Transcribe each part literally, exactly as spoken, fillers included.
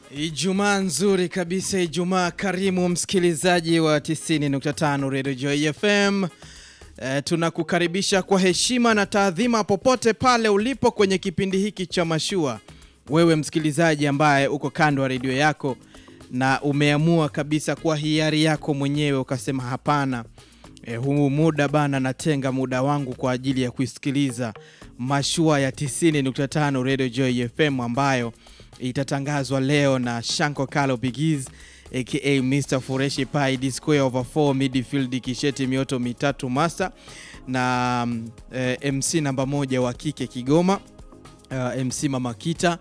Ijumaa nzuri kabisa, Ijumaa karimu msikilizaji wa tisini nukta tano Radio Joy F M. E, tunakukaribisha kwa heshima na taadhima popote pale ulipo kwenye kipindi hiki cha Mashua. Wewe msikilizaji ambaye uko kando wa radio yako na umeamua kabisa kwa hiari yako mwenyewe ukasema hapana, e, huu muda bana natenga muda wangu kwa ajili ya kusikiliza Mashua ya tisini nukta tano Radio Joy F M ambayo itatangazwa leo na Shanko Kalo Bigiz aka Mister Fureshi Pai D Square over four midfield Kisheti Mioto mitatu Master na um, eh, M C namba moja wa kike Kigoma, uh, M C Mama Kita,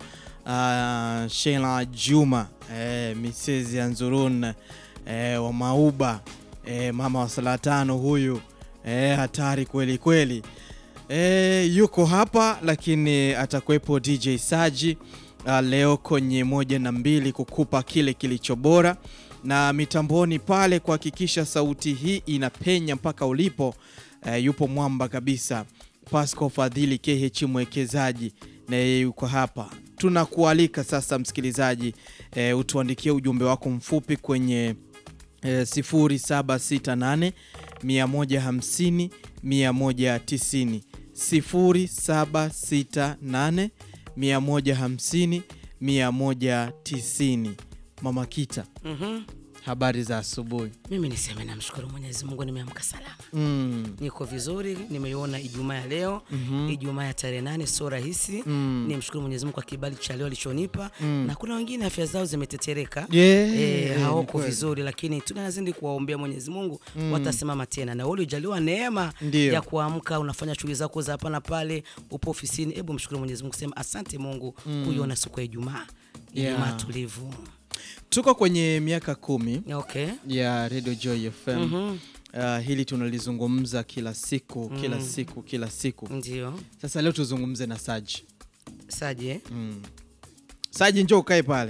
uh, Sheila Juma, eh, Misses Anzurun, eh, wa Mauba, eh, mama wa Salatano huyu, eh, hatari kweli kweli. Eh, yuko hapa lakini atakuepo D J Saji Uh, leo kwenye moja na mbili kukupa kile kilicho bora, na mitamboni pale kuhakikisha sauti hii inapenya mpaka ulipo. Uh, yupo mwamba kabisa Pasco Fadhili K H mwekezaji, na yuko hapa. Tunakualika sasa msikilizaji, uh, utuandikie ujumbe wako mfupi kwenye uh, sifuri saba sita nane mia moja hamsini mia moja tisini sifuri saba sita nane mia moja hamsini mia moja tisini. Mama Kita, Mhm. habari za asubuhi? Mimi niseme namshukuru Mwenyezi Mungu, nimeamka salama. Mm. Niko vizuri, nimeiona Ijumaa ya leo. Mm-hmm. Ijumaa ya tarehe nane sio rahisi. Mm. Nimshukuru Mwenyezi Mungu kwa kibali cha leo alichonipa. Mm. Na kuna wengine afya zao zimetetereka. Yeah, eh, hawako yeah, vizuri, lakini tunazidi kuwaombea Mwenyezi Mungu. Mm. Watasimama tena, na wale ujaliwa neema Ndiyo. ya kuamka unafanya shughuli zako za hapa na pale, upo ofisini. Hebu mshukuru Mwenyezi Mungu, sema asante Mungu mm. kuiona siku ya Ijumaa. Ijumaa Yeah. tulivu. Tuko kwenye miaka kumi Okay. ya Radio Joy F M. Mhm. Uh, hili tunalizungumza kila siku, mm. kila siku, kila siku. Ndio. Sasa leo tuzungumze na Saji. Saje. Mm. Saji, njoo ukae pale.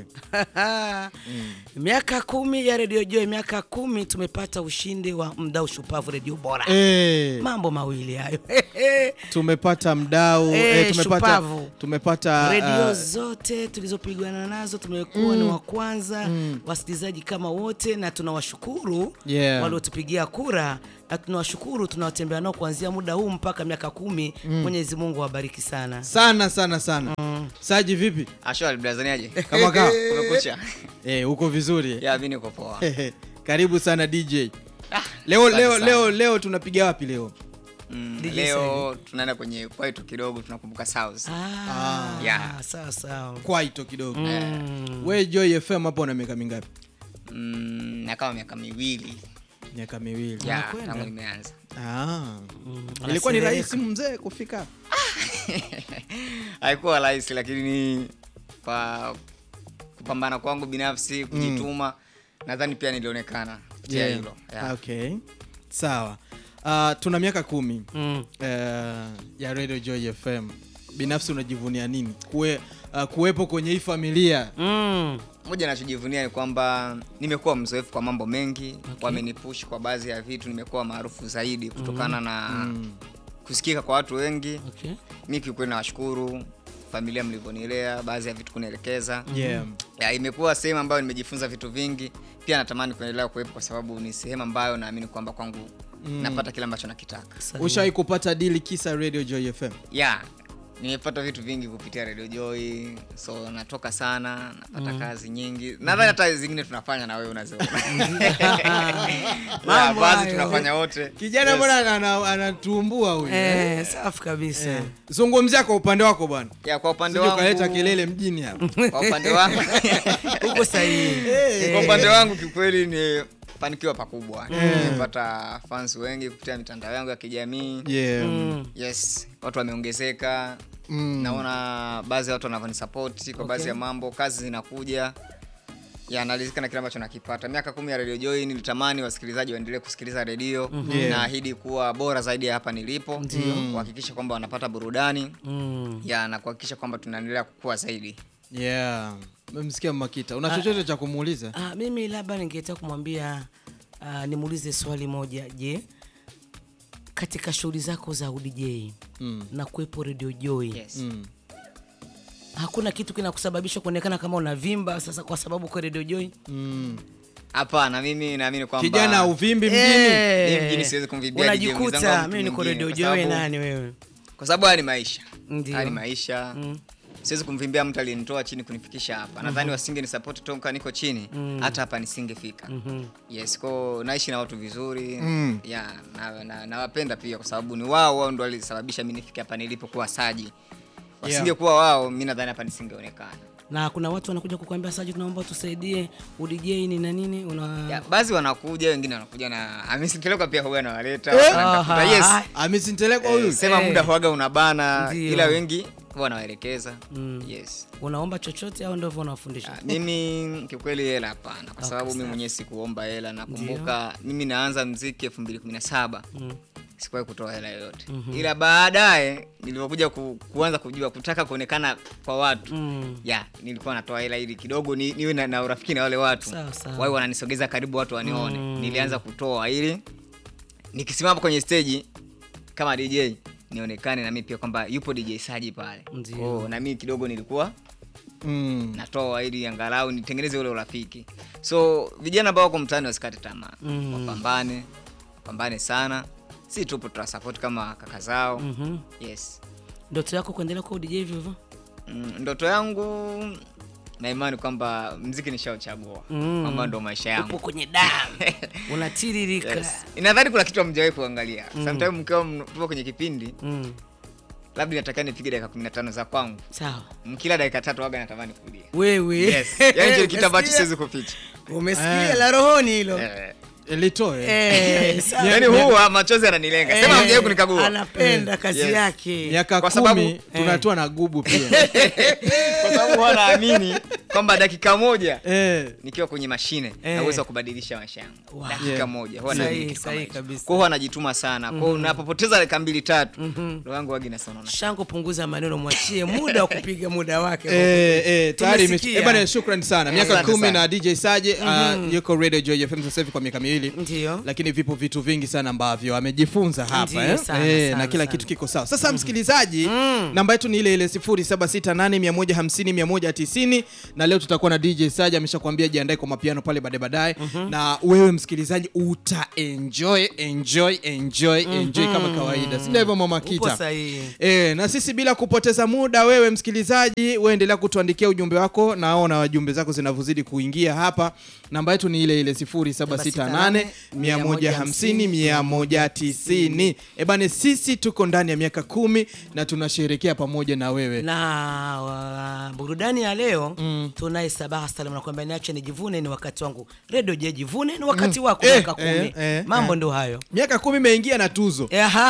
mm. Miaka kumi ya Radio Joy, miaka kumi tumepata ushindi wa mdau shupavu radio bora. Eh. Mambo mawili hayo. Tumepata mdau, Eh, eh, tumepata shupavu. tumepata Radio uh, zote tulizopigana nazo tumekuwa Mm. ni wa kwanza, Mm. wasikilizaji kama wote, na tunawashukuru Yeah. waliotupigia kura, na tunawashukuru tunawatembea nao kuanzia muda huu mpaka miaka kumi. Mm. Mwenyezi Mungu awabariki sana. sana sana sana. Mm. Saji vipi? Ashwali Braziliaje. Kama kaa. Kumekucha. Eh, uko vizuri? Ya mimi niko poa. Karibu sana D J. Ah, Leo leo sana. leo leo tunapiga wapi leo? Mm, D J leo tunaenda kwenye kwaito kidogo, tunakumbuka South. Ah, Yeah. sawa sawa. Kwaito kidogo. Mm. Wewe Joy F M hapo na miaka mingapi? Mm, na kama miaka miwili. Miaka miwili. Ya, Unakwenda? tangu nimeanza. Ah. Mm, Ilikuwa ni anasereka. rahisi mzee kufika? Haikuwa rahisi, lakini ni kwa kupambana kwangu binafsi, kujituma, nadhani pia nilionekana kupitia Yeah. hilo. Yeah. Okay. Sawa. Uh, tuna miaka kumi Mm. uh, ya Radio Joy F M. Binafsi unajivunia nini? Kue, uh, kuwepo kwenye hii familia. Mm. Moja ninachojivunia ni kwamba nimekuwa mzoefu kwa mambo mengi. Okay. Wamenipush kwa baadhi ya vitu, nimekuwa maarufu zaidi kutokana na Mm. kusikika kwa watu wengi. Okay. Mimi kiukweli nawashukuru familia mlivyonilea, baadhi ya vitu kunielekeza. Yeah. Ya, imekuwa sehemu ambayo nimejifunza vitu vingi. Pia natamani kuendelea kuwepo kwa sababu ni sehemu ambayo naamini kwamba kwangu Mm. napata kile ambacho nakitaka. Sawa. Ushawahi kupata deal kisa Radio Joy F M? Yeah. Nimepata vitu vingi kupitia Radio Joy. So natoka sana, napata mm. kazi nyingi. Nadhani hata zingine tunafanya na wewe unaziona. Mambo Baadhi hayo. tunafanya wote. Kijana Yes. bwana ana- anatumbua huyu. Eh, safi kabisa. Eh. Zungumzia kwa upande wako bwana. Ya, kwa upande Sije wangu kaleta kelele mjini hapa. kwa upande wangu Uko sahihi. Eh. kwa upande wangu kikweli ni fanikiwa pakubwa. Nimepata fans wengi kupitia mitandao yangu ya kijamii. Yeah. Mm. Yes, watu wameongezeka. Mm. Naona baadhi ya watu wanavyonisupport kwa Okay. baadhi ya mambo, kazi zinakuja. Ya, analizika na kile ambacho nakipata. Miaka kumi ya Radio Joy, nilitamani wasikilizaji waendelee kusikiliza radio. Yeah. Naahidi kuwa bora zaidi ya hapa nilipo. Ndio. Kuhakikisha kwamba wanapata burudani. Mm. Ya, na kuhakikisha kwamba tunaendelea kukua zaidi. Yeah. Mmesikia Mama Kita. Una chochote cha kumuuliza? Ah, mimi labda ningetaka kumwambia ah, nimuulize swali moja. Je, katika shughuli zako za U D J Mm. na kuepo Radio Joy, Yes. Mm. Hakuna kitu kinakusababisha kuonekana kama unavimba sasa kwa sababu kwa Radio Joy? Mm. Hapana, mimi naamini kwamba Kijana uvimbi mjini. Eh, Mimi mjini siwezi kumvimbia D J mwenzangu. unajikuta mimi niko Radio Joy nani wewe? Kwa sababu haya ni maisha. Ndio. Haya ni maisha. Mm. Siwezi kumvimbia mtu aliyenitoa chini kunifikisha hapa. Nadhani mm-hmm. wasinge ni support toka niko chini, mm. hata hapa nisingefika. Mm-hmm. Yes, kwa naishi na watu vizuri. Mm. Yeah, na na nawapenda pia kwa sababu ni wao wao ndio walisababisha mimi nifike hapa nilipokuwa Saji. Wasingekuwa yeah. wao, mimi nadhani hapa nisingeonekana. Na kuna watu wanakuja kukuambia Saji, tunaomba tusaidie U D J ni na nini una ya, baadhi wanakuja, wengine wanakuja na Hamisi Ntelekwa pia huwa anawaleta. Eh? Yes. Hamisi Ntelekwa huyu. Eh, sema eh. muda huaga unabana Ndiyo. ila wengi huwa nawaelekeza. Mm. Yes. Unaomba chochote au ndio unawafundisha? Ya, mimi kiukweli hela hapana kwa sababu okay, mimi mwenyewe sikuomba hela. Nakumbuka mimi naanza muziki elfu mbili kumi na saba. Mm. Sikuwahi kutoa hela yoyote. Mm-hmm. Ila baadaye nilipokuja ku, kuanza kujua kutaka kuonekana kwa watu. Mm. Ya, nilikuwa natoa hela ili kidogo ni, niwe na, na urafiki na wale watu. Wao wananisogeza karibu watu wanione. Mm. Nilianza kutoa ili nikisimama kwenye stage kama D J nionekane na mimi pia kwamba yupo D J Saji pale. Oh, na mimi kidogo nilikuwa mm. natoa ili angalau nitengeneze ule urafiki. So vijana ambao wako mtaani wasikate tamaa. Mm. Wapambane, wapambane sana. Si tupo tuna support kama kaka zao. Mm-hmm. Yes. Ndoto yako kuendelea kwa D J hivyo? Mm, ndoto yangu na imani kwamba muziki nishaochagua. Mm. Kwamba ndo maisha yangu. Upo kwenye damu. Unatiririka. Yes. Inadhani kuna kitu hamjawahi kuangalia. Mm. Sometimes mkiwa mpo kwenye kipindi. Mm. Labda nataka nipige dakika kumi na tano za kwangu. Sawa. Mkila dakika tatu waga natamani kulia. Wewe. Yes. Yaani ndio kitu ambacho siwezi kuficha. Umesikia la rohoni hilo? Eh. Elitoe. Eh, yaani huwa machozi yananilenga. Sema mjaye kunikagua. Anapenda kazi yes. yake. Miaka kumi sababu, tunatoa eh. na gubu pia. Kwa sababu wanaamini kwamba dakika moja eh. nikiwa kwenye mashine eh. naweza kubadilisha maisha yangu. Wow. Dakika yeah. moja. Huwa naamini sahihi kabisa. Kwa hiyo anajituma sana. Kwa hiyo mm-hmm. unapopoteza dakika mbili tatu, mm-hmm. roho yangu wagi nasonona. Shango, punguza maneno, mwachie muda wa kupiga muda wake. Eh eh tayari eh bana, shukrani sana. Miaka kumi na D J Saje mm-hmm. uh, yuko Radio Joy F M sasa hivi kwa miaka miwili. Ndiyo. Lakini vipo vitu vingi sana ambavyo amejifunza hapa eh? Sana, eh sana, na kila sana. kitu kiko sawa. Sasa msikilizaji, mm. namba yetu ni ile ile sifuri saba sita nane moja hamsini mia moja tisini na leo tutakuwa na D J Saje, ameshakwambia jiandae kwa mapiano pale baadaye baadaye. Mm-hmm. Na wewe msikilizaji uta enjoy enjoy enjoy mm-hmm. enjoy kama kawaida. Si ndivyo Mama Kita? Upo sahihi. Eh, na sisi bila kupoteza muda, wewe msikilizaji wewe endelea kutuandikia ujumbe wako, naona wajumbe zako zinavozidi kuingia hapa. Namba yetu ni ile ile sifuri saba sita nane moja hamsini mia moja tisini. Ebane, sisi tuko ndani ya miaka kumi na tunasherehekea pamoja na wewe. Na uh, burudani ya leo mm. tunaye Sabaha Salam nakwambia niache nijivune, ni wakati wangu. Radio J Jivune ni wakati wako. mm. miaka kumi. Eh, eh, Mambo eh. ndo hayo. Miaka kumi imeingia na tuzo. Aha.